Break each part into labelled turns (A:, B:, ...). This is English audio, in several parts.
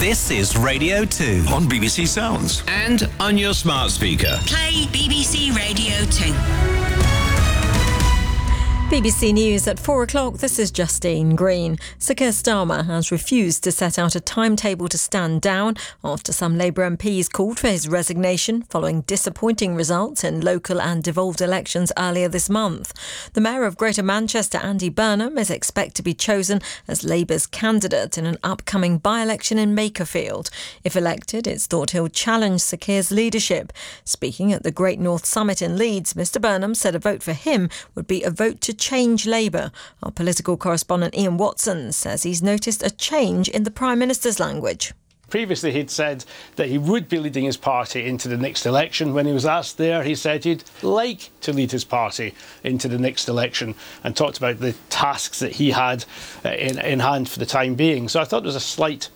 A: This is Radio 2
B: on BBC Sounds
A: and on your smart speaker.
C: Play BBC Radio 2.
D: BBC News at 4 o'clock. This is Justine Green. Sir Keir Starmer has refused to set out a timetable to stand down after some Labour MPs called for his resignation following disappointing results in local and devolved elections earlier this month. The Mayor of Greater Manchester, Andy Burnham, is expected to be chosen as Labour's candidate in an upcoming by-election in Makerfield. If elected, it's thought he'll challenge Sir Keir's leadership. Speaking at the Great North Summit in Leeds, Mr Burnham said a vote for him would be a vote to change Labour. Our political correspondent Ian Watson says he's noticed a change in the Prime Minister's language.
E: Previously he'd said that he would be leading his party into the next election. When he was asked there, he said he'd like to lead his party into the next election and talked about the tasks that he had in hand for the time being. So I thought there was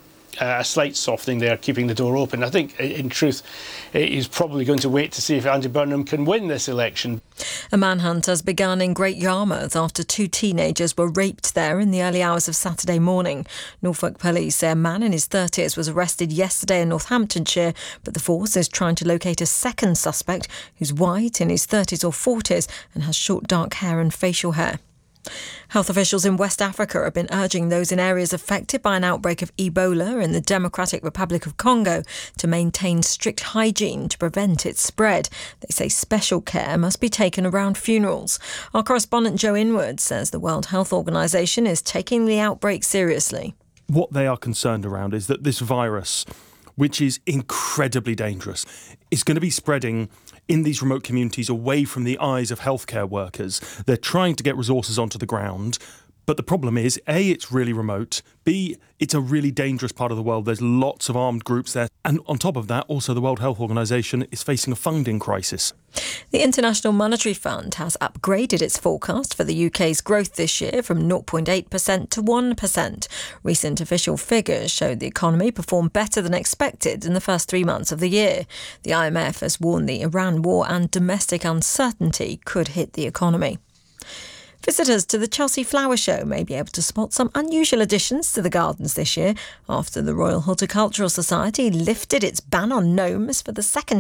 E: a slight softening there, keeping the door open. I think, in truth, he's probably going to wait to see if Andy Burnham can win this election.
D: A manhunt has begun in Great Yarmouth after two teenagers were raped there in the early hours of Saturday morning. Norfolk police say a man in his 30s was arrested yesterday in Northamptonshire, but the force is trying to locate a second suspect who's white, in his 30s or 40s, and has short dark hair and facial hair. Health officials in West Africa have been urging those in areas affected by an outbreak of Ebola in the Democratic Republic of Congo to maintain strict hygiene to prevent its spread. They say special care must be taken around funerals. Our correspondent Joe Inwood says the World Health Organization is taking the outbreak seriously.
F: What they are concerned around is that this virus, which is incredibly dangerous, is going to be spreading in these remote communities away from the eyes of healthcare workers. They're trying to get resources onto the ground. But the problem is, A, it's really remote. B, it's a really dangerous part of the world. There's lots of armed groups there. And on top of that, also the World Health Organization is facing a funding crisis.
D: The International Monetary Fund has upgraded its forecast for the UK's growth this year from 0.8% to 1%. Recent official figures showed the economy performed better than expected in the first 3 months of the year. The IMF has warned the Iran war and domestic uncertainty could hit the economy. Visitors to the Chelsea Flower Show may be able to spot some unusual additions to the gardens this year after the Royal Horticultural Society lifted its ban on gnomes for the second